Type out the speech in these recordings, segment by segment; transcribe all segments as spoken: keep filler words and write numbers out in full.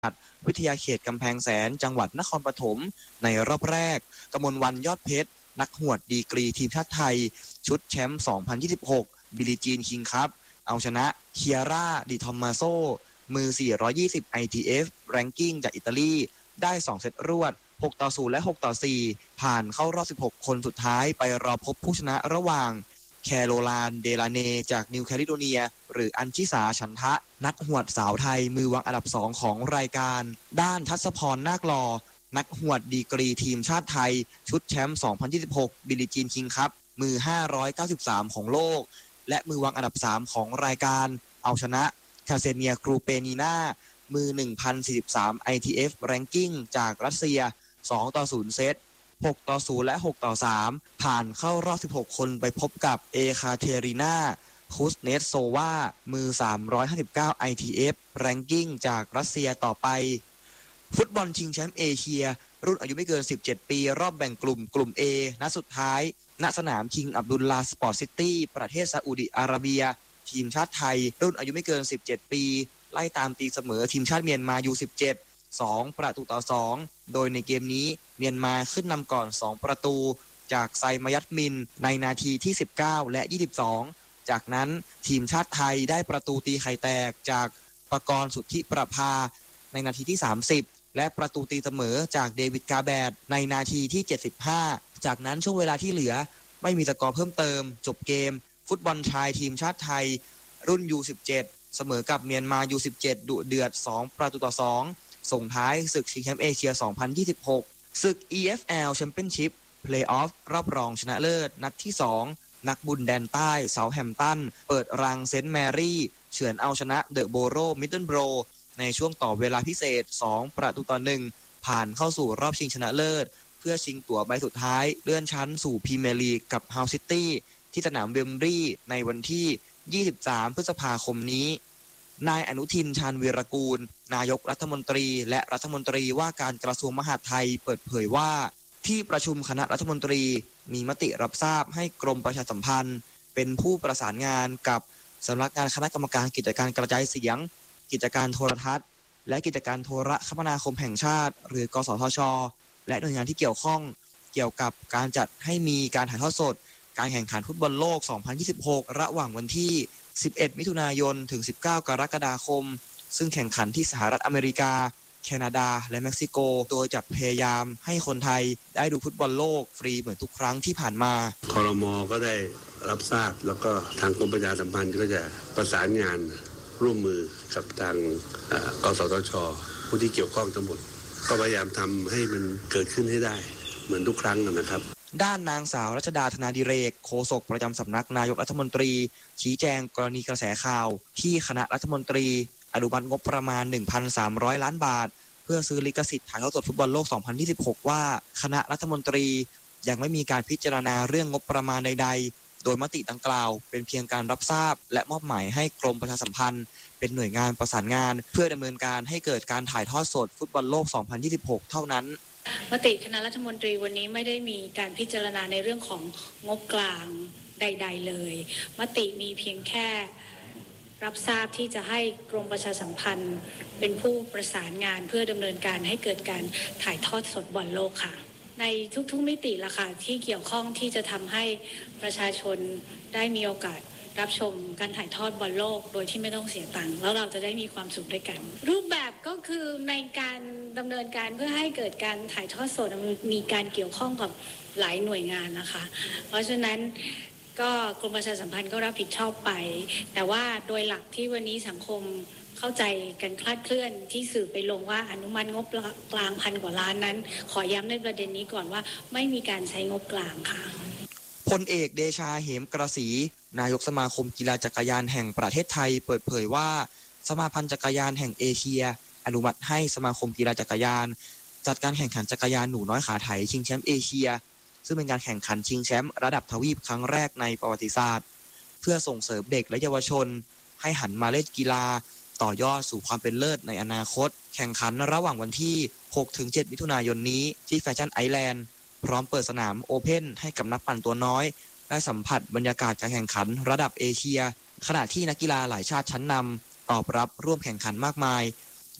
วิทยาเขตกำแพงแสนจังหวัดนครปฐมในรอบแรกกมลวันยอดเพชรนักหวดดีกรีทีมชาติไทยชุดแชมป์ สองพันยี่สิบหก บิลิจีนคิงคัพเอาชนะเคียร่าดิทอมมาโซมือ สี่ร้อยยี่สิบ ไอ ที เอฟ แรงกิ้งจากอิตาลีได้สองเซตรวด หกต่อศูนย์ และ หกต่อสี่ ผ่านเข้ารอบ สิบหก คนสุดท้ายไปรอพบผู้ชนะระหว่างแคโรไลน์ เดลาเนจากนิวแคลิโดเนียหรืออัญชิสาฉันทะนักหวดสาวไทยมือวางอันดับสองของรายการด้านทัศพรนาคลอนักหวดดีกรีทีมชาติไทยชุดแชมป์ สองพันยี่สิบหก บิลิจีนคิงคัพมือ ห้าร้อยเก้าสิบสาม ของโลกและมือวางอันดับสามของรายการเอาชนะคาเซเนียกรูเปนีนามือ หนึ่งพันสี่สิบสาม ไอ ที เอฟ Ranking จากรัสเซีย สองต่อศูนย์ เซต หกต่อศูนย์ และ หกต่อสาม ผ่านเข้ารอบ สิบหก คนไปพบกับเอคาเทรินาคุสเนตโซวามือ สามร้อยห้าสิบเก้า ไอ ที เอฟ Ranking จากรัสเซียต่อไปฟุตบอลชิงแชมป์เอเชียรุ่นอายุไม่เกินสิบเจ็ดปีรอบแบ่งกลุ่มกลุ่ม A นัดสุดท้ายณสนามคิงอับดุลลาสปอร์ตซิตี้ประเทศซาอุดิอาระเบียทีมชาติไทยรุ่นอายุไม่เกินสิบเจ็ดปีไล่ตามตีเสมอทีมชาติเมียนมา ยู สิบเจ็ด สองประตูต่อสองโดยในเกมนี้เมียนมาขึ้นนำก่อนสองประตูจากไซมายัตมินในนาทีที่สิบเก้าและยี่สิบสองจากนั้นทีมชาติไทยได้ประตูตีไข่แตกจากปกรณ์สุทธิประภาในนาทีที่สามสิบและประตูตีเสมอจากเดวิดกาแบดในนาทีที่เจ็ดสิบห้าจากนั้นช่วงเวลาที่เหลือไม่มีสกอร์เพิ่มเติมจบเกมฟุตบอลชายทีมชาติไทยรุ่น ยู สิบเจ็ด เสมอกับเมียนมา ยู สิบเจ็ด ดุเดือดสองประตูต่อสองส่งท้ายศึกชิงแชมป์เอเชีย สองพันยี่สิบหก ศึก อี เอฟ แอล Championship Play-off รอบรองชนะเลิศนัดที่สองนักบุญแดนใต้เซาท์แฮมป์ตันเปิดรังเซนต์แมรี่เฉือนเอาชนะเดอะโบโรมิดเดิลโบรในช่วงต่อเวลาพิเศษสองประตูต่อหนึ่งผ่านเข้าสู่รอบชิงชนะเลิศเพื่อชิงตั๋วใบสุดท้ายเลื่อนชั้นสู่พรีเมียร์ลีกกับเฮาซิตี้ที่สนามเวมบลีย์ในวันที่ยี่สิบสามพฤษภาคมนี้นายอนุทินชาญวีรกูลนายกรัฐมนตรีและรัฐมนตรีว่าการกระทรวงมหาดไทยเปิดเผยว่าที่ประชุมคณะรัฐมนตรีมีมติรับทราบให้กรมประชาสัมพันธ์เป็นผู้ประสานงานกับสำนักงานคณะกรรมการกิจการกระจายเสียงกิจการโทรทัศน์และกิจการโทรคมนาคมแห่งชาติหรือกสทช.และหน่วยงานที่เกี่ยวข้องเกี่ยวกับการจัดให้มีการถ่ายทอดสดการแข่งขันฟุตบอลโลก สองพันยี่สิบหก ระหว่างวันที่สิบเอ็ดมิถุนายนถึงสิบเก้ากรกฎาคมซึ่งแข่งขันที่สหรัฐอเมริกาแคนาดาและเม็กซิโกโดยจะพยายามให้คนไทยได้ดูฟุตบอลโลกฟรีเหมือนทุกครั้งที่ผ่านมาครม.ก็ได้รับทราบแล้วก็ทางกรมประชาสัมพันธ์ก็จะประสานงานร่วมมือกับทางกสทช.ผู้ที่เกี่ยวข้องทั้งหมดก็พยายามทำให้มันเกิดขึ้นให้ได้เหมือนทุกครั้งนะครับด้านนางสาวรัชดาธนาดิเรกโฆษกประจำสำนักนายกรัฐมนตรีชี้แจงกรณีกระแสข่าวที่คณะรัฐมนตรีอนุมัติงบประมาณ หนึ่งพันสามร้อย ล้านบาทเพื่อซื้อลิขสิทธิ์ถ่ายทอดสดฟุตบอลโลก สองพันยี่สิบหก ว่าคณะรัฐมนตรียังไม่มีการพิจารณาเรื่องงบประมาณใดๆโดยมติดังกล่าวเป็นเพียงการรับทราบและมอบหมายให้กรมประชาสัมพันธ์เป็นหน่วยงานประสานงานเพื่อดำเนินการให้เกิดการถ่ายทอดสดฟุตบอลโลก สองพันยี่สิบหก เท่านั้นมติคณะรัฐมนตรีวันนี้ไม่ได้มีการพิจารณาในเรื่องของงบกลางใดๆเลยมติมีเพียงแค่รับทราบที่จะให้กรมประชาสัมพันธ์เป็นผู้ประสานงานเพื่อดำเนินการให้เกิดการถ่ายทอดสดบอลโลกค่ะในทุกๆมิติละค่ะที่เกี่ยวข้องที่จะทำให้ประชาชนได้มีโอกาสรับชมการถ่ายทอดบอลโลกโดยที่ไม่ต้องเสียตังค์แล้วเราจะได้มีความสุขด้วยกันรูปแบบก็คือในการดำเนินการเพื่อให้เกิดการถ่ายทอดสดมีการเกี่ยวข้องกับหลายหน่วยงานนะคะเพราะฉะนั้นก็กรมประชาสัมพันธ์ก็รับผิดชอบไปแต่ว่าโดยหลักที่วันนี้สังคมเข้าใจกันคลาดเคลื่อนที่สื่อไปลงว่าอนุมัติงบกลางพันกว่าล้านนั้นขอย้ำในประเด็นนี้ก่อนว่าไม่มีการใช้งบกลางค่ะพลเอกเดชาเหมกระสีนายกสมาคมกีฬาจักรยานแห่งประเทศไทยเปิดเผยว่าสมาพันธ์จักรยานแห่งเอเชียอนุมัติให้สมาคมกีฬาจักรยานจัดการแข่งขันจักรยานหนูน้อยขาไถชิงแชมป์เอเชียซึ่งเป็นการแข่งขันชิงแชมป์ระดับทวีปครั้งแรกในประวัติศาสตร์เพื่อส่งเสริมเด็กและเยาวชนให้หันมาเล่นกีฬาต่อยอดสู่ความเป็นเลิศในอนาคตแข่งขันระหว่างวันที่ หกถึงเจ็ด มิถุนายนนี้ที่แฟชั่นไอแลนด์พร้อมเปิดสนามโอเพ่นให้กับนักปั่นตัวน้อยได้สัมผัสบรรยากาศการแข่งขันระดับเอเชียขณะที่นักกีฬาหลายชาติชั้นนำตอบรับร่วมแข่งขันมากมาย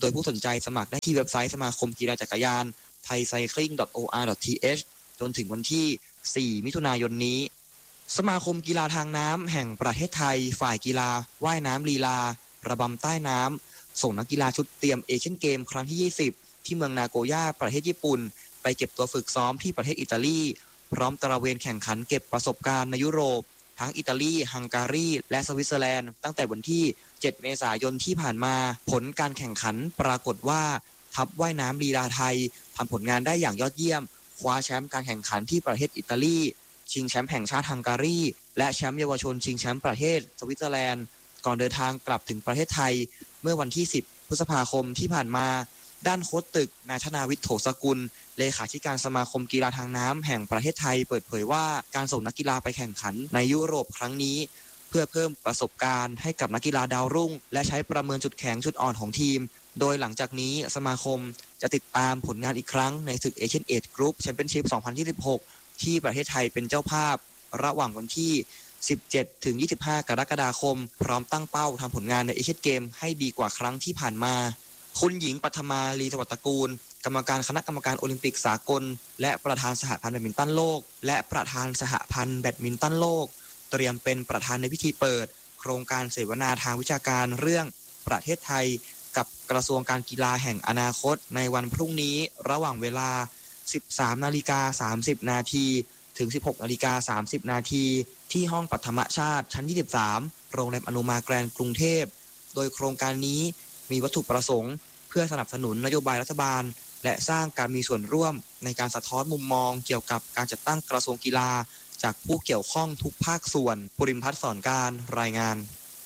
โดยผู้สนใจสมัครได้ที่เว็บไซต์สมาคมกีฬาจักรยาน ไทยไซคลิง ดอท โอ อาร์ ดอท ที เอช จนถึงวันที่ สี่ มิถุนายนนี้สมาคมกีฬาทางน้ำแห่งประเทศไทยฝ่ายกีฬาว่ายน้ำลีลาระบำใต้น้ำส่งนักกีฬาชุดเตรียมเอเชียนเกมครั้งที่ ยี่สิบ ที่เมืองนาโกย่าประเทศญี่ปุ่นไปเก็บตัวฝึกซ้อมที่ประเทศอิตาลีพร้อมตระเวนแข่งขันเก็บประสบการณ์ในยุโรปทั้งอิตาลีฮังการีและสวิตเซอร์แลนด์ตั้งแต่วันที่ เจ็ด เมษายนที่ผ่านมาผลการแข่งขันปรากฏว่าทัพว่ายน้ำลีลาไทยทำผลงานได้อย่างยอดเยี่ยมคว้าแชมป์การแข่งขันที่ประเทศอิตาลีชิงแชมป์แห่งชาติฮังการีและแชมป์เยาวชนชิงแชมป์ประเทศสวิตเซอร์แลนด์ก่อนเดินทางกลับถึงประเทศไทยเมื่อวันที่ สิบ พฤษภาคมที่ผ่านมาด้านโค้ชตึกนายธนาวิทย์โถสกุลเลขาธิการสมาคมกีฬาทางน้ำแห่งประเทศไทยเปิดเผยว่าการส่งนักกีฬาไปแข่งขันในยุโรปครั้งนี้เพื่อเพิ่มประสบการณ์ให้กับนักกีฬาดาวรุ่งและใช้ประเมินจุดแข็งจุดอ่อนของทีมโดยหลังจากนี้สมาคมจะติดตามผลงานอีกครั้งในศึกเอเชียนเอจกรุ๊ปแชมเปี้ยนชิพ สองพันยี่สิบหก ที่ประเทศไทยเป็นเจ้าภาพระหว่างวันที่ สิบเจ็ด ถึง ยี่สิบห้า กรกฎาคมพร้อมตั้งเป้าทำผลงานในเอเชียนเกมให้ดีกว่าครั้งที่ผ่านมาคุณหญิงปัทมาลีสวัสดิ์ตระกูลกรรมการคณะกรรมการโอลิมปิกสากลและประธานสหพันธ์แบดมินตันโลกและประธานสหพันธ์แบดมินตันโลกเตรียมเป็นประธานในพิธีเปิดโครงการเสวนาทางวิชาการเรื่องประเทศไทยกับกระทรวงการกีฬาแห่งอนาคตในวันพรุ่งนี้ระหว่างเวลา สิบสามนาฬิกาสามสิบนาทีถึง สิบหกนาฬิกาสามสิบนาทีที่ห้องปัทมชาติชั้นยี่สิบสามโรงแรมอนุมาแกรนด์กรุงเทพโดยโครงการนี้มีวัตถุประสงค์เพื่อสนับสนุนนโยบายรัฐบาลและสร้างการมีส่วนร่วมในการสะท้อนมุมมองเกี่ยวกับการจัดตั้งกระทรวงกีฬาจากผู้เกี่ยวข้องทุกภาคส่วนปุริมพัฒน์สอนการรายงาน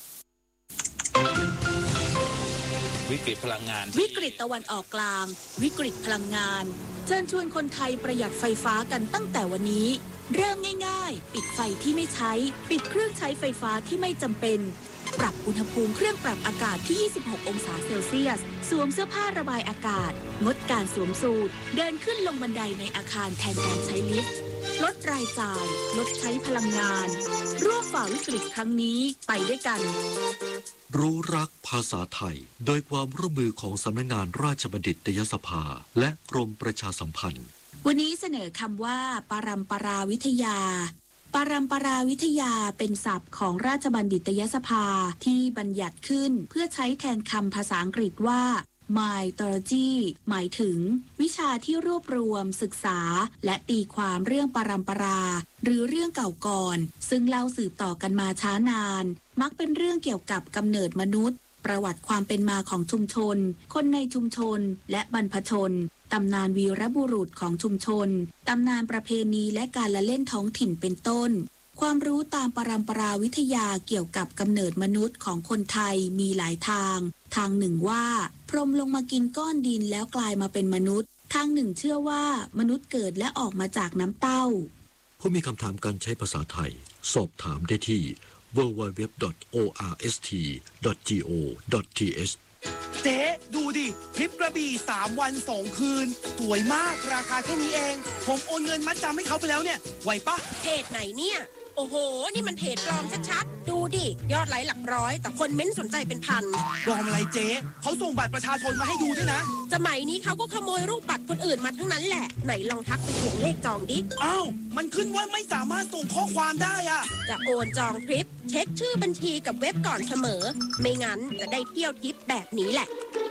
วิกฤตพลังงานวิกฤตตะวันออกกลางวิกฤตพลังงานเชิญชวนคนไทยประหยัดไฟฟ้ากันตั้งแต่วันนี้เริ่มง่ายๆปิดไฟที่ไม่ใช้ปิดเครื่องใช้ไฟฟ้าที่ไม่จำเป็นปรับอุณหภูมิเครื่องปรับอากาศที่ยี่สิบหกองศาเซลเซียสสวมเสื้อผ้าระบายอากาศงดการสวมสูทเดินขึ้นลงบันไดในอาคารแทนการใช้ลิฟต์ลดรายจ่ายลดใช้พลังงานร่วมฝ่าวิกฤตครั้งนี้ไปด้วยกันรู้รักภาษาไทยโดยความร่วมมือของสำนักงานราชบัณฑิตยสภาและกรมประชาสัมพันธ์วันนี้เสนอคำว่าปรัมปราวิทยาปรัมปราวิทยาเป็นศัพท์ของราชบัณฑิตยสภาที่บัญญัติขึ้นเพื่อใช้แทนคำภาษาอังกฤษว่า mythology หมายถึงวิชาที่รวบรวมศึกษาและตีความเรื่องปรัมปราหรือเรื่องเก่าก่อนซึ่งเล่าสืบต่อกันมาช้านานมักเป็นเรื่องเกี่ยวกับกำเนิดมนุษย์ประวัติความเป็นมาของชุมชนคนในชุมชนและบรรพชนตำนานวีรบุรุษของชุมชนตำนานประเพณีและการละเล่นท้องถิ่นเป็นต้นความรู้ตามปรัมปราวิทยาเกี่ยวกับกำเนิดมนุษย์ของคนไทยมีหลายทางทางหนึ่งว่าพรหมลงมากินก้อนดินแล้วกลายมาเป็นมนุษย์ทางหนึ่งเชื่อว่ามนุษย์เกิดและออกมาจากน้ำเต้าผู้มีคำถามการใช้ภาษาไทยสอบถามได้ที่ ดับเบิลยู ดับเบิลยู ดับเบิลยู ดอท โอ อาร์ เอส ที ดอท จี โอ ดอท ที เอชเจ๊ดูดิทริปกระบี่สามวันสองคืนสวยมากราคาแค่นี้เองผมโอนเงินมัดจำให้เขาไปแล้วเนี่ยไหวปะเพจไหนเนี่ยโอ้โหนี่มันเพจปลอมชัดๆดูดิยอดไลค์หลักร้อยแต่คนเม้นสนใจเป็นพันปลอมอะไรเจ๊เขาส่งบัตรประชาชนมาให้ดูด้วยนะสมัยนี้เขาก็ขโมยรูปบัตรคนอื่นมาทั้งนั้นแหละไหนลองทักไปถึงเลขจองดิอ้าวมันขึ้นว่าไม่สามารถส่งข้อความได้อะจะโอนจองทริปเช็คชื่อบัญชีกับเว็บก่อนเสมอไม่งั้นจะได้เที่ยวทริปแบบนี้แหละ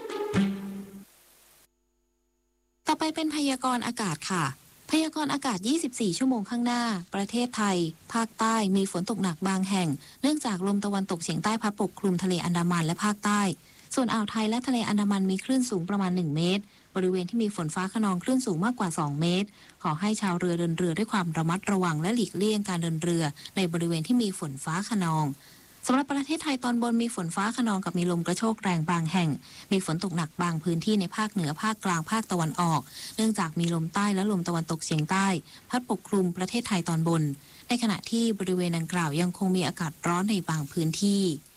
ต่อไปเป็นพยากรณ์อากาศค่ะพยากรณ์อากาศยี่สิบสี่ชั่วโมงข้างหน้าประเทศไทยภาคใต้มีฝนตกหนักบางแห่งเนื่องจากลมตะวันตกเฉียงใต้พัดปกคลุมทะเลอันดามันและภาคใต้ส่วนอ่าวไทยและทะเลอันดามันมีคลื่นสูงประมาณหนึ่งเมตรบริเวณที่มีฝนฟ้าคะนองคลื่นสูงมากกว่าสองเมตรขอให้ชาวเรือเดินเรือด้วยความระมัดระวังและหลีกเลี่ยงการเดินเรือในบริเวณที่มีฝนฟ้าคะนองสำหรับประเทศไทยตอนบนมีฝนฟ้าคะนองกับมีลมกระโชกแรงบางแห่งมีฝนตกหนักบางพื้นที่ในภาคเหนือภาคกลางภาคตะวันออกเนื่องจากมีลมใต้และลมตะวันตกเฉียงใต้พัดปกคลุมประเทศไทยตอนบนในขณะที่บริเวณดังกล่าวยังคงมีอากาศร้อนในบางพื้นที่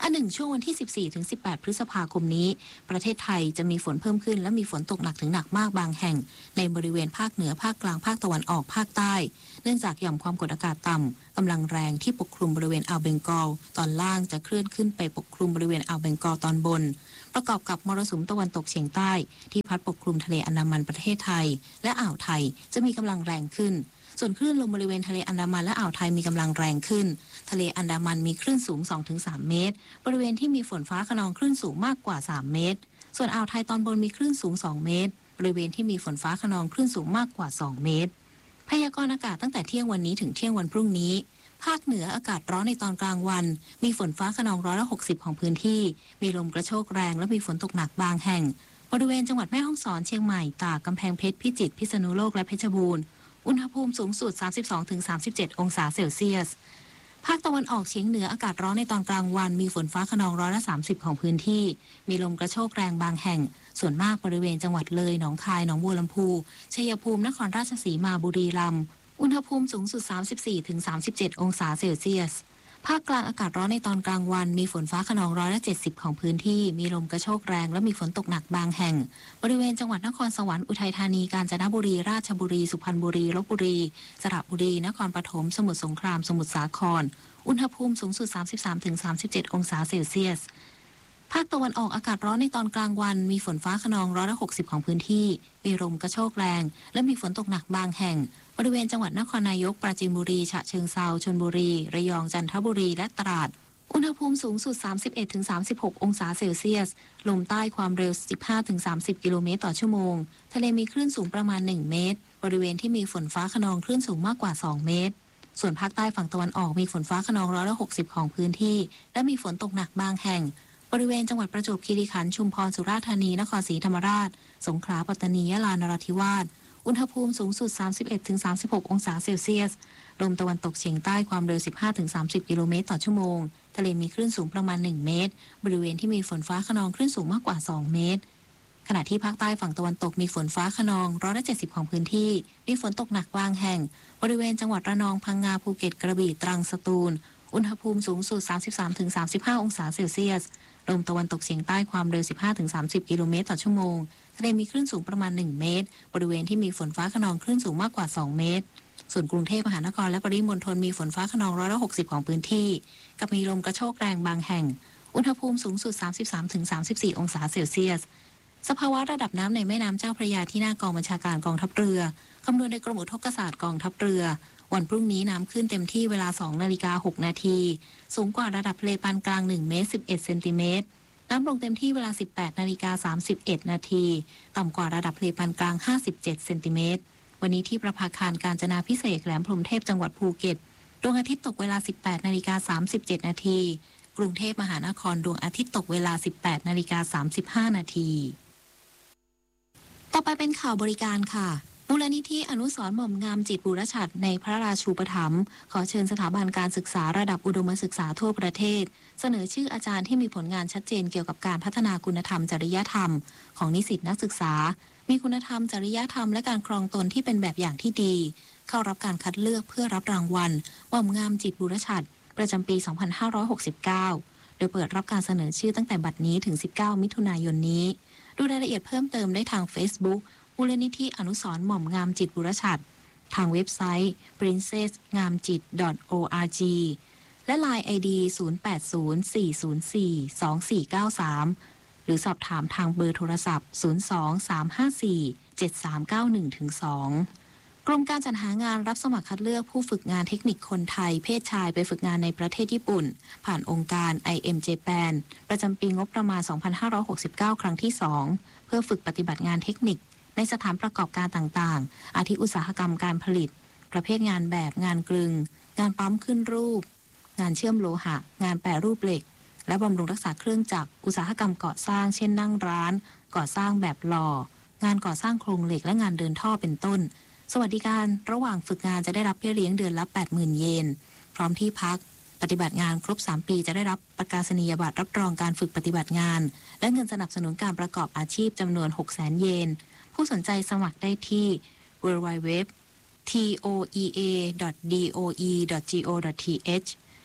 อันหนึ่งช่วงวันที่ สิบสี่ถึงสิบแปด พฤษภาคมนี้ประเทศไทยจะมีฝนเพิ่มขึ้นและมีฝนตกหนักถึงหนักมากบางแห่งในบริเวณภาคเหนือภาคกลางภาคตะวันออกภาคใต้เนื่องจากหย่อมความกดอากาศต่ำกำลังแรงที่ปกคลุมบริเวณอ่าวเบงกอลตอนล่างจะเคลื่อนขึ้นไปปกคลุมบริเวณอ่าวเบงกอลตอนบนประกอบกับมรสุมตะวันตกเฉียงใต้ที่พัดปกคลุมทะเลอันดามันประเทศไทยและอ่าวไทยจะมีกำลังแรงขึ้นส่วนคลื่นลมบริเวณทะเลอันดามันและอ่าวไทยมีกำลังแรงขึ้นทะเลอันดามันมีคลื่นสูง สองถึงสาม เมตรบริเวณที่มีฝนฟ้าคะนองคลื่นสูงมากกว่าสามเมตรส่วนอ่าวไทยตอนบนมีคลื่นสูงสองเมตรบริเวณที่มีฝนฟ้าคะนองคลื่นสูงมากกว่าสองเมตรพยากรณ์อากาศตั้งแต่เที่ยงวันนี้ถึงเที่ยงวันพรุ่งนี้ภาคเหนืออากาศร้อนในตอนกลางวันมีฝนฟ้าคะนองร้อยละหกสิบของพื้นที่มีลมกระโชกแรงและมีฝนตกหนักบางแห่งบริเวณจังหวัดแม่ฮ่องสอนเชียงใหม่ตากกำแพงเพชรพิจิตรพิษณุโลกและเพชรบูรณ์อุณหภูมิสูงสุด สามสิบสองถึงสามสิบเจ็ด องศาเซลเซียสภาคตะวันออกเฉียงเหนืออากาศร้อนในตอนกลางวันมีฝนฟ้าคะนองร้อยละสามสิบของพื้นที่มีลมกระโชกแรงบางแห่งส่วนมากบริเวณจังหวัดเลยหนองคายหนองบัวลำพูชัยภูมินครราชสีมาบุรีรัมย์อุณหภูมิสูงสุด สามสิบสี่ถึงสามสิบเจ็ด องศาเซลเซียสภาคกลางอากาศร้อนในตอนกลางวันมีฝนฟ้าคะนองร้อยละเจ็ดสิบของพื้นที่มีลมกระโชกแรงและมีฝนตกหนักบางแห่งบริเวณจังหวัดนครสวรรค์อุทัยธานีกาญจนบุรีราชบุรีสุพรรณบุรีลพบุรีสระบุรีนครปฐมสมุทรสงครามสมุทรสาครอุณหภูมิสูงสุด สามสิบสามถึงสามสิบเจ็ด องศาเซลเซียสภาคตะวันออกอากาศร้อนในตอนกลางวันมีฝนฟ้าคะนองร้อยละหกสิบของพื้นที่มีลมกระโชกแรงและมีฝนตกหนักบางแห่งบริเวณจังหวัดนครนายกปราจีนบุรีฉะเชิงเทราชลบุรีระยองจันทบุรีและตราดอุณหภูมิสูงสุด สามสิบเอ็ดถึงสามสิบหก องศาเซลเซียสลมใต้ความเร็ว สิบห้าถึงสามสิบ กิโลเมตรต่อชั่วโมงทะเลมีคลื่นสูงประมาณหนึ่งเมตรบริเวณที่มีฝนฟ้าคะนองคลื่นสูงมากกว่าสองเมตรส่วนภาคใต้ฝั่งตะวันออกมีฝนฟ้าคะนองร้อยละหกสิบของพื้นที่และมีฝนตกหนักบางแห่งบริเวณจังหวัดประจวบคีรีขันธ์ชุมพรสุราษฎร์ธานีนครศรีธรรมราชสงขลาปัตตานียะลานราธิวาสอุณหภูมิสูงสุด สามสิบเอ็ดถึงสามสิบหก องศาเซลเซียสลมตะวันตกเฉียงใต้ความเร็ว สิบห้าถึงสามสิบ กิโลเมตรต่อชั่วโมงทะเลมีคลื่นสูงประมาณหนึ่งเมตรบริเวณที่มีฝนฟ้าคะนองคลื่นสูงมากกว่าสองเมตรขณะที่ภาคใต้ฝั่งตะวันตกมีฝนฟ้าคะนองร้อยละเจ็ดสิบของพื้นที่มีฝนตกหนักบางแห่งบริเวณจังหวัดระนองพังงาภูเก็ตกระบี่ตรังสตูลอุณหภูมิสูงสุด สามสิบสามถึงสามสิบห้า องศาเซลเซียสลมตะวันตกเฉียงใต้ความเร็ว สิบห้าถึงสามสิบ กิโลเมตรต่อชั่วโมงทะเลมีคลื่นสูงประมาณหนึ่งเมตรบริเวณที่มีฝนฟ้าคะนองคลื่นสูงมากกว่าสองเมตรส่วนกรุงเทพมหานครและปริมณฑลมีฝนฟ้าคะนองร้อยละหกสิบของพื้นที่กับมีลมกระโชกแรงบางแห่งอุณหภูมิสูงสุด สามสิบสามถึงสามสิบสี่ องศาเซลเซียสสภาวะระดับน้ำในแม่น้ำเจ้าพระยาที่หน้ากองบัญชาการกองทัพเรือคำนวณโดยกรมอุทกศาสตร์กองทัพเรือวันพรุ่งนี้น้ำขึ้นเต็มที่เวลา สองนาฬิกาหกนาทีสูงกว่าระดับทะเลปานกลางหนึ่งเมตรสิบเอ็ดเซนติเมตรน้ำลงเต็มที่เวลา สิบแปดนาฬิกาสามสิบเอ็ดนาทีต่ำกว่าระดับทะเลปานกลางห้าสิบเจ็ดเซนติเมตรวันนี้ที่ประภาคารกาญจนาภิเษกแหลมพรหมเทพจังหวัดภูเก็ตดวงอาทิตย์ตกเวลา สิบแปดนาฬิกาสามสิบเจ็ดนาทีกรุงเทพมหานครดวงอาทิตย์ตกเวลา สิบแปดนาฬิกาสามสิบห้านาทีต่อไปเป็นข่าวบริการค่ะมูลนิธิอนุสรณ์หม่อมงามจิตบุรชัดในพระราชูปถัมภ์ขอเชิญสถาบันการศึกษาระดับอุดมศึกษาทั่วประเทศเสนอชื่ออาจารย์ที่มีผลงานชัดเจนเกี่ยวกับการพัฒนาคุณธรรมจริยธรรมของนิสิตนักศึกษามีคุณธรรมจริยธรรมและการครองตนที่เป็นแบบอย่างที่ดีเข้ารับการคัดเลือกเพื่อรับรางวัลหม่อมงามจิตบุรชัดประจำปี สองพันห้าร้อยหกสิบเก้า โดยเปิดรับการเสนอชื่อตั้งแต่บัดนี้ถึง สิบเก้า มิถุนายนนี้ดูรายละเอียดเพิ่มเติมได้ทาง Facebookมูลนิธิอนุสรณ์หม่อมงามจิตบุรชัดทางเว็บไซต์ ปรินเซส งามจิต ดอท โอ อาร์ จี และ ไลน์ ไอ ดี ศูนย์ แปด ศูนย์ สี่ ศูนย์ สี่ สอง สี่ เก้า สาม หรือสอบถามทางเบอร์โทรศัพท์ ศูนย์ สอง สาม ห้า สี่ เจ็ด สาม เก้า หนึ่ง สอง กรมการจัดหางานรับสมัครคัดเลือกผู้ฝึกงานเทคนิคคนไทยเพศชายไปฝึกงานในประเทศญี่ปุ่นผ่านองค์การ ไอ เอ็ม Japan ประจำปีงบประมาณ สองพันห้าร้อยหกสิบเก้า ครั้งที่ สอง เพื่อฝึกปฏิบัติงานเทคนิคในสถานประกอบการต่างๆอาทิอุตสาหกรรมการผลิตประเภทงานแบบงานกลึงงานปั๊มขึ้นรูปงานเชื่อมโลหะงานแปรรูปเหล็กและบำรุงรักษาเครื่องจักรอุตสาหกรรมก่อสร้างเช่นนั่งร้านก่อสร้างแบบหล่องานก่อสร้างโครงเหล็กและงานเดินท่อเป็นต้นสวัสดิการระหว่างฝึกงานจะได้รับเบี้ยเลี้ยงเดือนละ แปดหมื่น เยนพร้อมที่พักปฏิบัติงานครบสามปีจะได้รับประกาศนียบัตรรับรองการฝึกปฏิบัติงานและเงินสนับสนุนการประกอบอาชีพจำนวน หกแสน เยนผู้สนใจสมัครได้ที่ ดับเบิลยู ดับเบิลยู ดับเบิลยู ดอท ที โอ อี เอ ดอท ดี โอ อี ดอท จี โอ ดอท ที เอช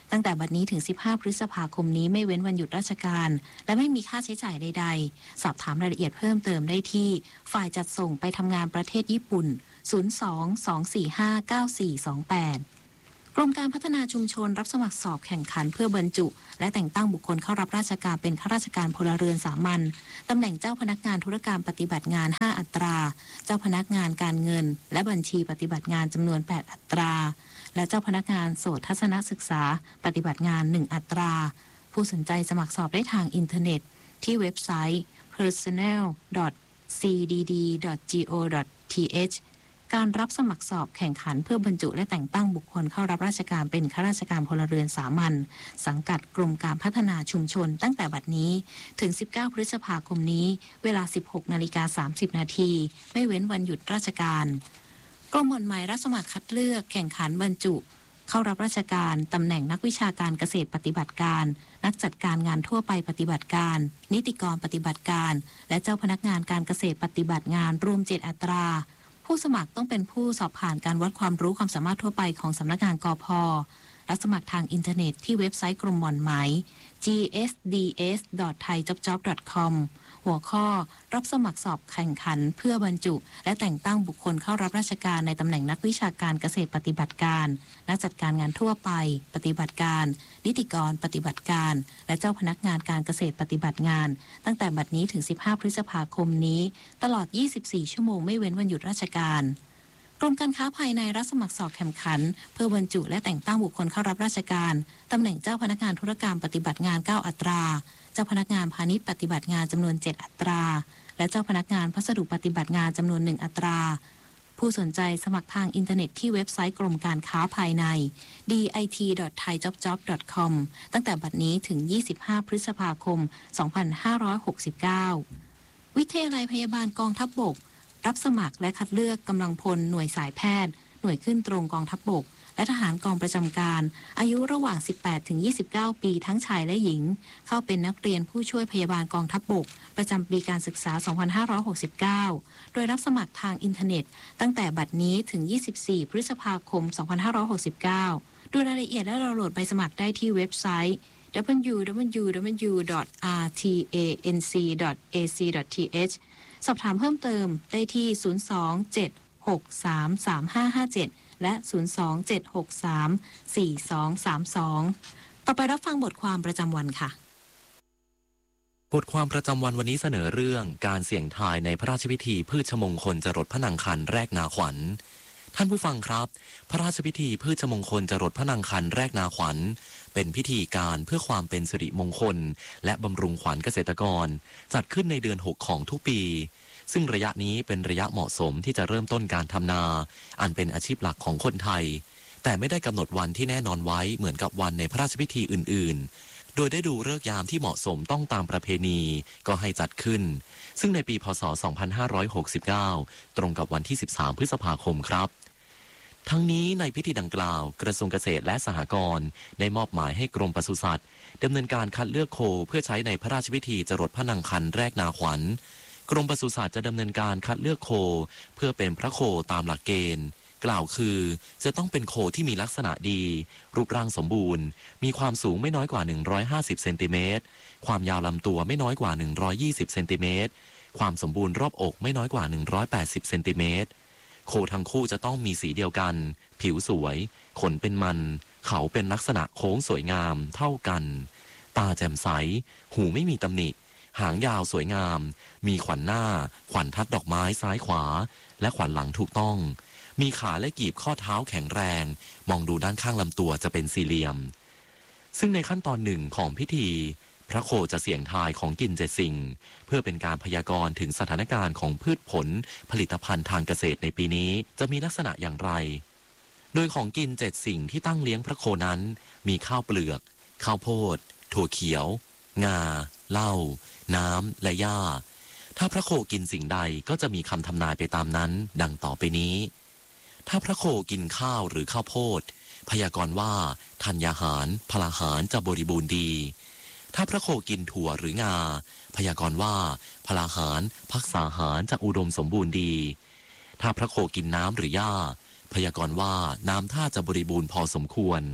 ตั้งแต่บัดนี้ถึงสิบห้าพฤษภาคมนี้ไม่เว้นวันหยุดราชการและไม่มีค่าใช้จ่ายใดๆสอบถามรายละเอียดเพิ่มเติมได้ที่ฝ่ายจัดส่งไปทำงานประเทศญี่ปุ่นศูนย์ สอง สอง สี่ ห้า เก้า สี่ สอง แปดกรมการพัฒนาชุมชนรับสมัครสอบแข่งขันเพื่อบรรจุและแต่งตั้งบุคคลเข้ารับราชการเป็นข้าราชการพลเรือนสามัญตำแหน่งเจ้าพนักงานธุรการปฏิบัติงานห้าอัตราเจ้าพนักงานการเงินและบัญชีปฏิบัติงานจำนวนแปดอัตราและเจ้าพนักงานโสตทัศนศึกษาปฏิบัติงานหนึ่งอัตราผู้สนใจสมัครสอบได้ทางอินเทอร์เน็ตที่เว็บไซต์ personnel ดอท ซี ดี ดี ดอท จี โอ ดอท ที เอช การรับสมัครสอบแข่งขันเพื่อบรรจุและแต่งตั้งบุคคลเข้ารับราชการเป็นข้าราชการพลเรือนสามัญสังกัดกรมการพัฒนาชุมชนตั้งแต่บัดนี้ถึงสิบเก้าพฤษภาคมนี้เวลา สิบหกนาฬิกาสามสิบนาทีไม่เว้นวันหยุดราชการกรมหม่อนหมายรับสมัครคัดเลือกแข่งขันบรรจุเข้ารับราชการตำแหน่งนักวิชาการเกษตรปฏิบัติการนักจัดการงานทั่วไปปฏิบัติการนิติกรปฏิบัติการและเจ้าพนักงานการเกษตรปฏิบัติงานรวมเจ็ดอัตราผู้สมัครต้องเป็นผู้สอบผ่านการวัดความรู้ความสามารถทั่วไปของสำนักงานกพ.รับสมัครทางอินเทอร์เน็ตที่เว็บไซต์กรมหม่อนไหม จี เอส ดี เอส ดอท ไทยจ็อบจ็อบ ดอท คอม หัวข้อรับสมัครสอบแข่งขันเพื่อบรรจุและแต่งตั้งบุคคลเข้ารับราชการในตำแหน่งนักวิชาการเกษตรปฏิบัติการนักจัดการงานทั่วไปปฏิบัติการนิติกรปฏิบัติการและเจ้าพนักงานการเกษตรปฏิบัติงานตั้งแต่บัดนี้ถึงสิบห้าพฤษภาคมนี้ตลอดยี่สิบสี่ชั่วโมงไม่เว้นวันหยุดราชการกรมการค้าภายในรับสมัครสอบแข่งขันเพื่อบรรจุและแต่งตั้งบุคคลเข้ารับราชการตำแหน่งเจ้าพนักงานธุรการปฏิบัติงานเก้าอัตราเจ้าพนักงานพาณิชย์ปฏิบัติงานจำนวนเจ็ดอัตราและเจ้าพนักงานพัสดุปฏิบัติงานจำนวนหนึ่งอัตราผู้สนใจสมัครทางอินเทอร์เน็ตที่เว็บไซต์กรมการค้าภายใน ดี ไอ ที ดอท ไทยจ็อบจ็อบ ดอท คอม ตั้งแต่บัดนี้ถึงยี่สิบห้าพฤษภาคมสองพันห้าร้อยหกสิบเก้าวิทยาลัยพยาบาลกองทัพบกรับสมัครและคัดเลือกกำลังพลหน่วยสายแพทย์หน่วยขึ้นตรงกองทัพบกและทหารกองประจำการอายุระหว่างสิบแปดถึงยี่สิบเก้าปีทั้งชายและหญิงเข้าเป็นนักเรียนผู้ช่วยพยาบาลกองทัพบกประจำปีการศึกษาสองพันห้าร้อยหกสิบเก้าโดยรับสมัครทางอินเทอร์เน็ตตั้งแต่บัดนี้ถึงยี่สิบสี่พฤษภาคมสองพันห้าร้อยหกสิบเก้าดูรายละเอียดและดาวน์โหลดใบสมัครได้ที่เว็บไซต์ ดับเบิลยู ดับเบิลยู ดับเบิลยู ดอท อาร์ ที เอ เอ็น ซี ดอท เอ ซี ดอท ที เอช สอบถามเพิ่มเติมได้ที่ศูนย์ สอง เจ็ด หก สาม สาม ห้า ห้า เจ็ดและ ศูนย์ สอง เจ็ด หก สาม สี่ สอง สาม สอง ต่อไปรับฟังบทความประจำวันค่ะบทความประจำวันวันนี้เสนอเรื่องการเสี่ยงทายในพระราชพิธีพืชมงคลจรดพระนางคันแรกนาขวัญท่านผู้ฟังครับพระราชพิธีพืชมงคลจรดพระนางคันแรกนาขวัญเป็นพิธีการเพื่อความเป็นสิริมงคลและบำรุงขวัญเกษตรกรจัดขึ้นในเดือนหกของทุกปีซึ่งระยะนี้เป็นระยะเหมาะสมที่จะเริ่มต้นการทำนาอันเป็นอาชีพหลักของคนไทยแต่ไม่ได้กำหนดวันที่แน่นอนไว้เหมือนกับวันในพระราชพิธีอื่นๆโดยได้ดูฤกษ์ยามที่เหมาะสมต้องตามประเพณีก็ให้จัดขึ้นซึ่งในปีพ.ศ. สองพันห้าร้อยหกสิบเก้าตรงกับวันที่สิบสามพฤษภาคมครับทั้งนี้ในพิธีดังกล่าวกระทรวงเกษตรและสหกรณ์ได้มอบหมายให้กรมปศุสัตว์ดำเนินการคัดเลือกโคเพื่อใช้ในพระราชพิธีจรดพระนางคันแรกนาขวัญกรมปศุสัตว์จะดำเนินการคัดเลือกโคเพื่อเป็นพระโคตามหลักเกณฑ์กล่าวคือจะต้องเป็นโคที่มีลักษณะดีรูปร่างสมบูรณ์มีความสูงไม่น้อยกว่าหนึ่งร้อยห้าสิบเซนติเมตรความยาวลำตัวไม่น้อยกว่าหนึ่งร้อยยี่สิบเซนติเมตรความสมบูรณ์รอบอกไม่น้อยกว่าหนึ่งร้อยแปดสิบเซนติเมตรโคทั้งคู่จะต้องมีสีเดียวกันผิวสวยขนเป็นมันเขาเป็นลักษณะโค้งสวยงามเท่ากันตาแจ่มใสหูไม่มีตำหนิหางยาวสวยงามมีขวัญหน้าขวัญทัดดอกไม้ซ้ายขวาและขวัญหลังถูกต้องมีขาและกีบข้อเท้าแข็งแรงมองดูด้านข้างลำตัวจะเป็นสี่เหลี่ยมซึ่งในขั้นตอนหนึ่งของพิธีพระโคจะเสี่ยงทายของกินเจ็ดสิ่งเพื่อเป็นการพยากรณ์ถึงสถานการณ์ของพืชผลผลิตภัณฑ์ทางเกษตรในปีนี้จะมีลักษณะอย่างไรโดยของกินเจ็ดสิ่งที่ตั้งเลี้ยงพระโคนั้นมีข้าวเปลือกข้าวโพดถั่วเขียวงาเหล้าน้ำและหญ้าถ้าพระโคกินสิ่งใดก็จะมีคำทำนายไปตามนั้นดังต่อไปนี้ถ้าพระโคกินข้าวหรือข้าวโพดพยากรณ์ว่าธัญญาหารพลาหารจะบริบูรณ์ดีถ้าพระโคกินถั่วหรืองาพยากรณ์ว่าพลาหารภักษาหารจะอุดมสมบูรณ์ดีถ้าพระโคกินน้ำหรือหญ้าพยากรณ์ว่าน้ำท่าจะบริบูรณ์พอสมควร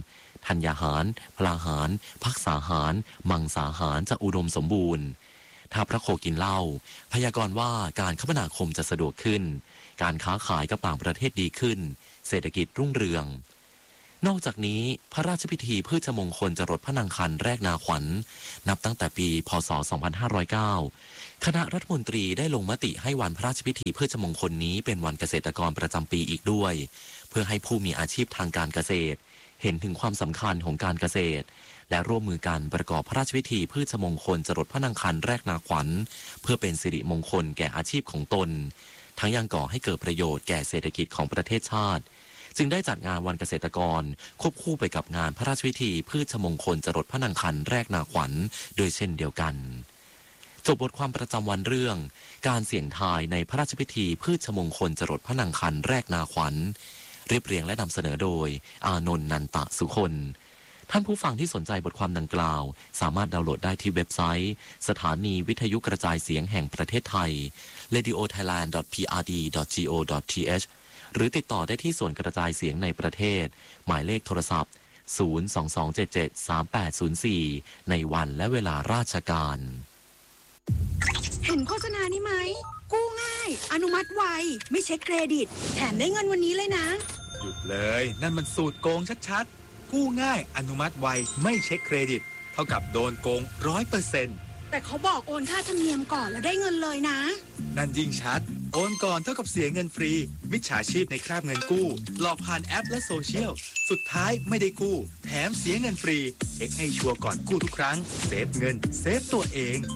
ธัญญาหารพลาหารภักษาหารมังสาหารจะอุดมสมบูรณ์ถ้าพระโคกินเหล้าพยากรณ์ว่าการคมนาคมจะสะดวกขึ้นการค้าขายกับต่างประเทศดีขึ้นเศรษฐกิจรุ่งเรืองนอกจากนี้พระราชพิธีพืชมงคลจรดพระนางคันแรกนาขวัญนับตั้งแต่ปีพ.ศ. สองพันห้าร้อยเก้าคณะรัฐมนตรีได้ลงมติให้วันพระราชพิธีพืชมงคลนี้เป็นวันเกษตรกรประจำปีอีกด้วยเพื่อให้ผู้มีอาชีพทางการเกษตรเห็นถึงความสำคัญของการเกษตรและร่วมมือกันประกอบพระราชพิธีพืชมงคลจรดพระนางคันแรกนาขวัญเพื่อเป็นสิริมงคลแก่อาชีพของตนทั้งยังก่อให้เกิดประโยชน์แก่เศรษฐกิจของประเทศชาติจึงได้จัดงานวันเกษตรกรควบคู่ไปกับงานพระราชพิธีพืชมงคลจรดพระนางคันแรกนาขวัญโดยเช่นเดียวกันจบบทความประจำวันเรื่องการเสี่ยงทายในพระราชพิธีพืชมงคลจรดพระนางคันแรกนาขวัญเรียบเรียงและนำเสนอโดยอานนท์นันตะสุคนท่านผู้ฟังที่สนใจบทความดังกล่าวสามารถดาวน์โหลดได้ที่เว็บไซต์สถานีวิทยุกระจายเสียงแห่งประเทศไทย เรดิโอไทยแลนด์ ดอท พี อาร์ ดี ดอท จี โอ ดอท ที เอช หรือติดต่อได้ที่ส่วนกระจายเสียงในประเทศหมายเลขโทรศัพท์ศูนย์ สอง สอง เจ็ด เจ็ด สาม แปด ศูนย์ สี่ในวันและเวลาราชการเห็นโฆษณานี้ไหมกู้ง่ายอนุมัติไวไม่เช็คเครดิตแถมได้เงินวันนี้เลยนะหยุดเลยนั่นมันสูตรโกงชัดๆกู้ง่ายอนุมัติไวไม่เช็คเครดิตเท่ากับโดนโกง ร้อยเปอร์เซ็นต์แต่เขาบอกโอนค่าธรรมเนียมก่อนแล้วได้เงินเลยนะนั่นยิ่งชัดโอนก่อนเท่ากับเสียเงินฟรีมิจฉาชีพในคราบเงินกู้หลอกผ่านแอปและโซเชียลสุดท้ายไม่ได้กู้แถมเสียเงินฟรีเช็คให้ชัวร์ก่อนกู้ทุกครั้งเซฟเงินเซฟตัวเอง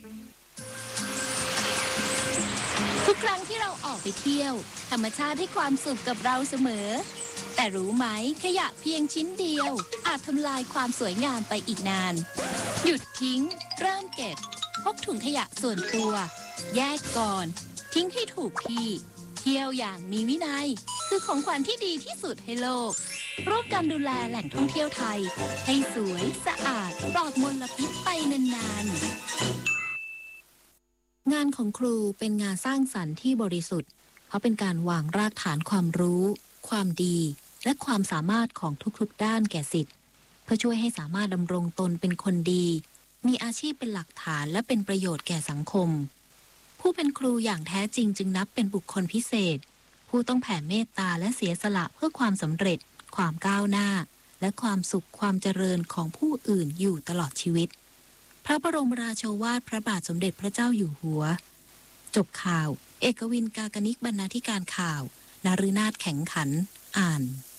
ทุกครั้งที่เราออกไปเที่ยวธรรมชาติให้ความสุขกับเราเสมอแต่รู้ไหมขยะเพียงชิ้นเดียวอาจทำลายความสวยงามไปอีกนานหยุดทิ้งเริ่มเก็บพกถุงขยะส่วนตัวแยกก่อนทิ้งให้ถูกที่เที่ยวอย่างมีวินัยคือของขวัญที่ดีที่สุดให้โลกร่วมกันดูแลแหล่งท่องเที่ยวไทยให้สวยสะอาดปลอดมลพิษไปนานๆงานของครูเป็นงานสร้างสรรค์ที่บริสุทธิ์เพราะเป็นการวางรากฐานความรู้ความดีและความสามารถของทุกๆด้านแก่ศิษย์เพื่อช่วยให้สามารถดำรงตนเป็นคนดีมีอาชีพเป็นหลักฐานและเป็นประโยชน์แก่สังคมผู้เป็นครูอย่างแท้จริงจึงนับเป็นบุคคลพิเศษผู้ต้องแผ่เมตตาและเสียสละเพื่อความสำเร็จความก้าวหน้าและความสุขความเจริญของผู้อื่นอยู่ตลอดชีวิตพระบรมราโชวาทพระบาทสมเด็จพระเจ้าอยู่หัวจบข่าวเอกวินกากนิกบรรณาธิการข่าวนฤนาถแข็งขันอ่าน